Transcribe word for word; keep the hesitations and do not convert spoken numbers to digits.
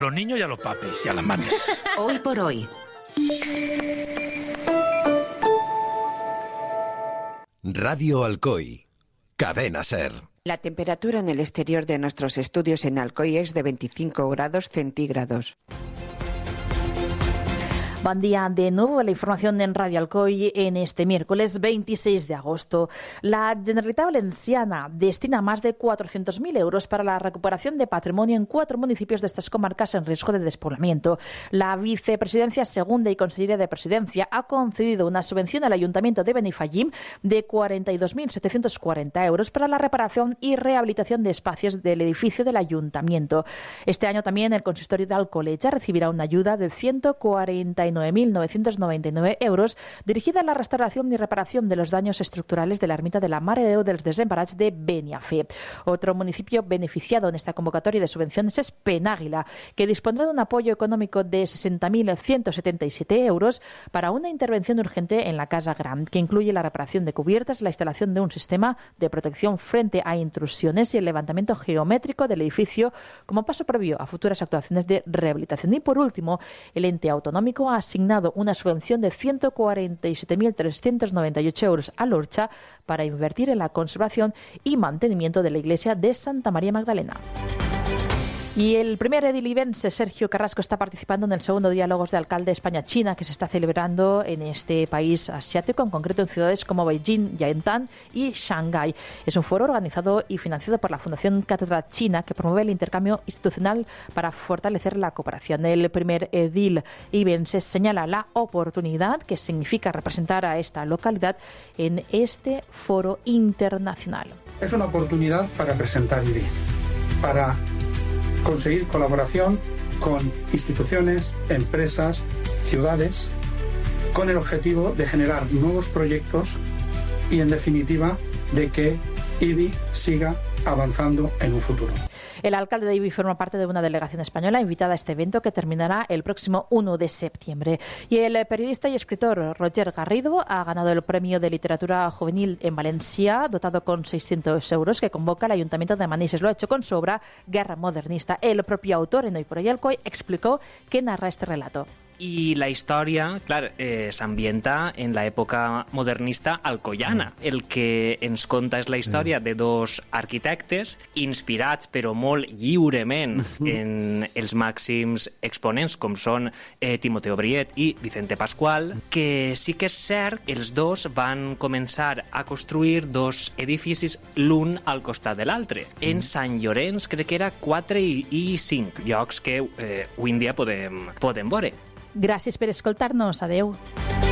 Los niños y a los papis y a las mamis. Hoy por hoy. Radio Alcoy. Cadena SER. La temperatura en el exterior de nuestros estudios en Alcoy es de veinticinco grados centígrados. Buen día de nuevo, la información en Radio Alcoy en este miércoles veintiséis de agosto. La Generalitat Valenciana destina más de cuatrocientos mil euros para la recuperación de patrimonio en cuatro municipios de estas comarcas en riesgo de despoblamiento. La vicepresidencia segunda y consellera de presidencia ha concedido una subvención al Ayuntamiento de Benifallim de cuarenta y dos mil setecientos cuarenta euros para la reparación y rehabilitación de espacios del edificio del Ayuntamiento. Este año también el consistorio de Alcoleja recibirá una ayuda de ciento cuarenta y nueve mil novecientos noventa y nueve euros dirigida a la restauración y reparación de los daños estructurales de la ermita de la Mare de Déu dels Desemparats de Beniafé. Otro municipio beneficiado en esta convocatoria de subvenciones es Penáguila, que dispondrá de un apoyo económico de sesenta mil ciento setenta y siete euros para una intervención urgente en la Casa Gran, que incluye la reparación de cubiertas, la instalación de un sistema de protección frente a intrusiones y el levantamiento geométrico del edificio como paso previo a futuras actuaciones de rehabilitación. Y por último, el ente autonómico ha asignado una subvención de ciento cuarenta y siete mil trescientos noventa y ocho euros a Lorcha para invertir en la conservación y mantenimiento de la iglesia de Santa María Magdalena. Y el primer edil ibense, Sergio Carrasco, está participando en el segundo Diálogos de Alcalde España-China que se está celebrando en este país asiático, en concreto en ciudades como Beijing, Yantan y Shanghái. Es un foro organizado y financiado por la Fundación Cátedra China que promueve el intercambio institucional para fortalecer la cooperación. El primer edil ibense señala la oportunidad que significa representar a esta localidad en este foro internacional. Es una oportunidad para presentar I B I, para conseguir colaboración con instituciones, empresas, ciudades, con el objetivo de generar nuevos proyectos y, en definitiva, de que I B I siga avanzando en un futuro. El alcalde de Ibi forma parte de una delegación española invitada a este evento que terminará el próximo uno de septiembre. Y el periodista y escritor Roger Garrido ha ganado el Premio de Literatura Juvenil en Valencia, dotado con seiscientos euros, que convoca el Ayuntamiento de Manises. Lo ha hecho con su obra Guerra Modernista. El propio autor, en Hoy por Hoy Alcoy, explicó qué narra este relato. I la història, clar, eh, s'ambienta en l'època modernista alcoiana. El que ens conta és la història de dos arquitectes inspirats, però molt lliurement, en els màxims exponents, com són eh, Timoteo Briet i Vicente Pascual, que sí que és cert que els dos van començar a construir dos edificis l'un al costat de l'altre. En Sant Llorenç crec que era quatre i cinc llocs que eh, avui en dia podem, podem veure. Gràcies per escoltar-nos. Adeu.